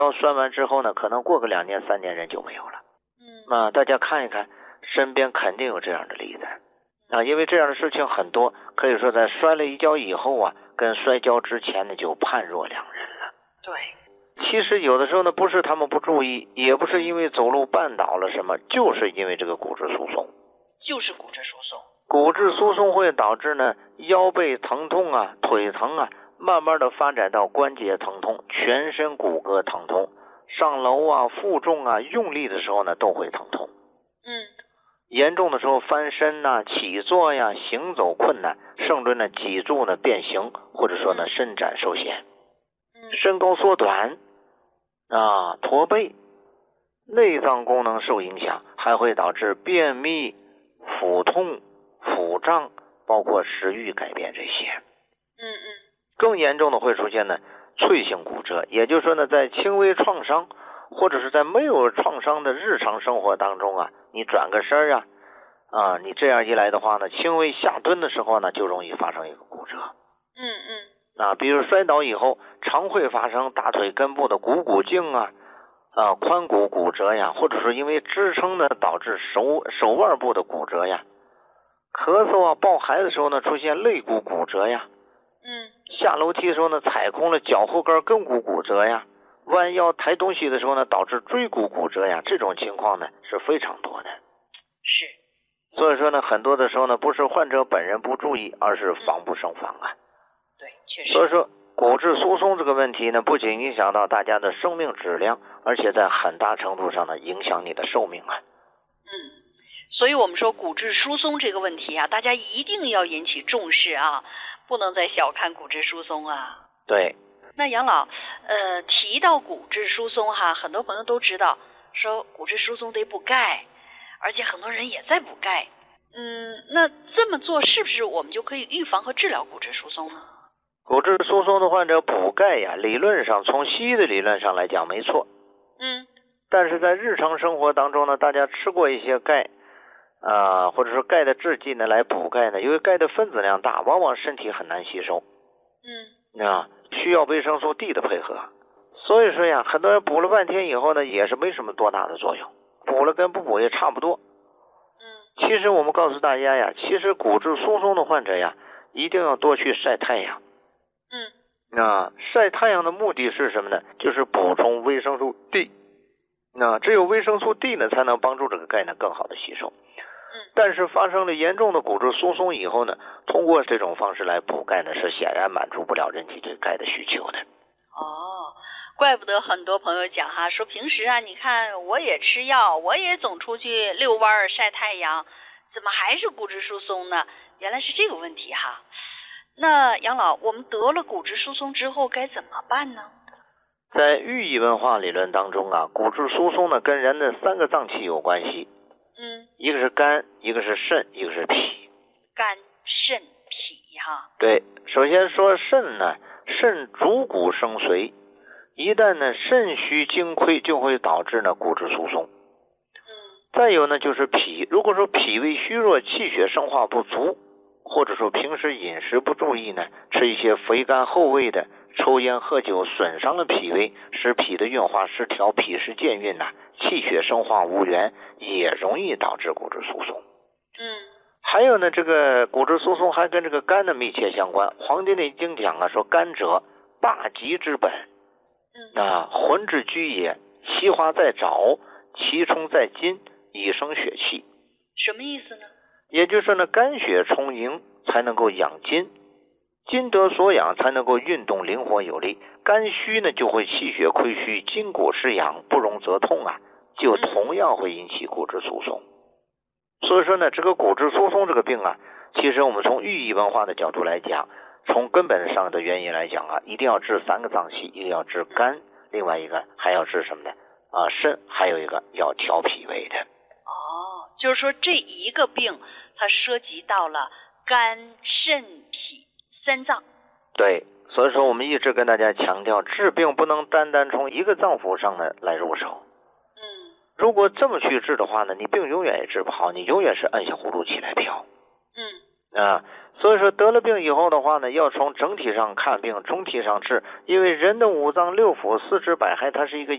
拴完之后呢，可能过个2年3年人就没有了。大家看一看，身边肯定有这样的例子因为这样的事情很多，可以说在摔了一跤以后跟摔跤之前呢就判若两人了。 对， 其实有的时候呢，不是他们不注意，也不是因为走路绊倒了什么，就是因为这个骨质疏松。 就是骨质疏松。 骨质疏松会导致呢腰背疼痛腿疼慢慢的发展到关节疼痛，全身骨骼疼痛，上楼负重用力的时候呢都会疼痛。严重的时候翻身起坐行走困难，甚至呢脊柱呢变形，或者说呢伸展受限，身高缩短驼背，内脏功能受影响，还会导致便秘、腹痛、腹胀，包括食欲改变这些。更严重的会出现呢脆性骨折，也就是说呢，在轻微创伤或者是在没有创伤的日常生活当中你转个身你这样一来的话呢，轻微下蹲的时候呢，就容易发生一个骨折。比如摔倒以后，常会发生大腿根部的股骨颈髋骨骨折或者是因为支撑呢导致手腕部的骨折咳嗽抱孩子的时候呢出现肋骨骨折下楼梯的时候呢踩空了脚后跟跟骨骨折弯腰抬东西的时候呢导致椎骨骨折这种情况呢是非常多的。 是， 所以说呢，很多的时候呢，不是患者本人不注意，而是防不胜防对，确实。 所以说，骨质疏松这个问题呢，不仅影响到大家的生命质量，而且在很大程度上呢，影响你的寿命所以我们说骨质疏松这个问题大家一定要引起重视不能再小看骨质疏松对。 那杨老，提到骨质疏松很多朋友都知道，说骨质疏松得补钙，而且很多人也在补钙。那这么做是不是我们就可以预防和治疗骨质疏松呢？ 骨质疏松的患者补钙理论上从西医的理论上来讲没错。但是在日常生活当中呢，大家吃过一些钙或者说钙的制剂呢来补钙呢，因为钙的分子量大，往往身体很难吸收。需要维生素 D 的配合。所以说很多人补了半天以后呢，也是没什么多大的作用，补了跟不补也差不多。其实我们告诉大家其实骨质疏松的患者一定要多去晒太阳。晒太阳的目的是什么呢？就是补充维生素 D。只有维生素 D 呢，才能帮助这个钙呢更好的吸收。但是发生了严重的骨质疏松以后呢，通过这种方式来补钙呢，是显然满足不了人体对钙的需求的。 怪不得很多朋友讲说平时你看我也吃药，我也总出去遛弯晒太阳，怎么还是骨质疏松呢？原来是这个问题那杨老，我们得了骨质疏松之后该怎么办呢？ 在寓意文化理论当中骨质疏松呢跟人的3个脏器有关系。一个是肝，一个是肾，一个是脾。 肝、肾、脾对，首先说肾呢，肾主骨生髓，一旦呢肾虚精亏，就会导致呢骨质疏松。再有呢就是脾，如果说脾胃虚弱，气血生化不足，或者说平时饮食不注意呢，吃一些肥甘厚味的，抽烟喝酒，损伤了脾胃，使脾的运化失调，脾湿健运气血生化无源，也容易导致骨质疏松。还有呢，这个骨质疏松还跟这个肝的密切相关。《黄帝内经》讲说肝者霸极之本，魂之居也，其华在爪，其充在筋，以生血气。 什么意思呢？ 也就是说呢，肝血充盈才能够养筋，筋得所养才能够运动灵活有力。肝虚呢就会气血亏虚，筋骨失养，不容则痛就同样会引起骨质疏松。所以说呢，这个骨质疏松这个病其实我们从寓意文化的角度来讲，从根本上的原因来讲一定要治3个脏器，一个要治肝，另外一个还要治什么呢？肾，还有一个要调脾胃的。 就是说这一个病它涉及到了肝、肾、脾3脏。 对，所以说我们一直跟大家强调，治病不能单单从一个脏腑上呢来入手。如果这么去治的话呢，你病永远也治不好，你永远是按下葫芦起来飘。所以说得了病以后的话呢，要从整体上看病，总体上治，因为人的5脏6腑4肢百骸，它是一个